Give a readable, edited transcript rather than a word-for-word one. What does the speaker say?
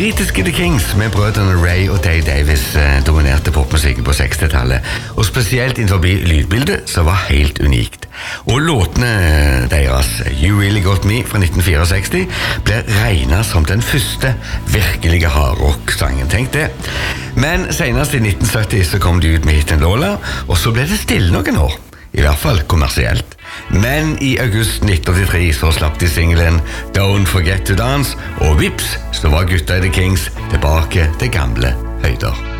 Britiske The Kings med brødrene Ray og Dave Davis dominerte popmusikken på 60-tallet, og spesielt innenfor lydbildet som var helt unikt. Og låtene deres, You Really Got Me fra 1964, ble regnet som den første virkelige hardrock-sangen, tenk det. Men senest i 1970 så kom de ut med hiten Lola, og så ble det stille noen år, i hvert fall kommersielt. Men i august 1983 så slapp de singelen Don't Forget to Dance, og vips, så var gutta i The Kings tilbake til gamle høyder.